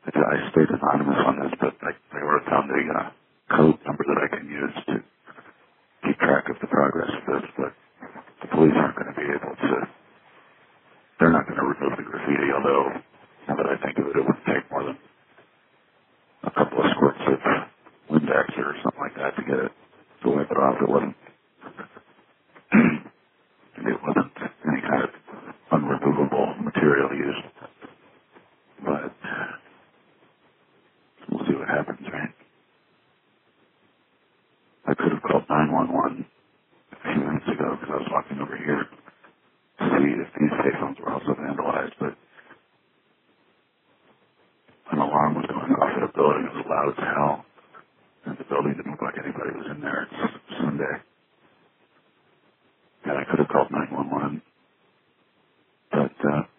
I stayed anonymous on this, but I wrote down the code number that I can use to keep track of the progress of this, but the police aren't going to be able to, they're not going to remove the graffiti, although now that I think of it, it wouldn't take more than a couple of squirts of Windex or something like that to get it, to wipe it off. It wasn't any kind of unremovable material used, but we'll see what happens, right? I could have called 911 a few minutes ago because I was walking over here to see if these payphones were also vandalized, but an alarm was going off at a building. It was loud as hell, and the building didn't look like anybody was in there. It's Sunday, and I could have called 911, but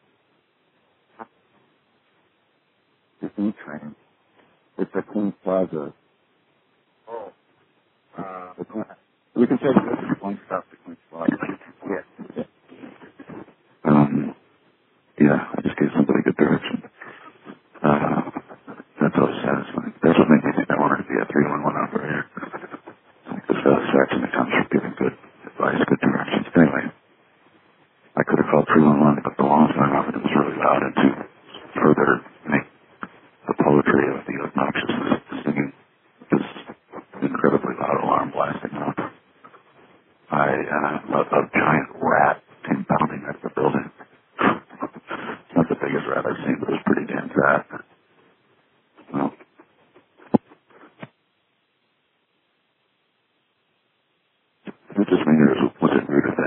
the E train, it's at Queens Plaza. Oh. We can take this from Queens Plaza to Queens Plaza. Yeah. Yeah, I just gave somebody good direction. That's always satisfying. That's what made me think I wanted to be a 311 operator. Like the satisfaction that comes from giving good advice, good directions. Anyway, I could have called 311 to cut the long time off, and it was really loud, and to further make the poetry of the obnoxiousness of singing this incredibly loud alarm blasting off. A giant rat came bounding at the building. Not the biggest rat I've seen, but it was pretty damn fat.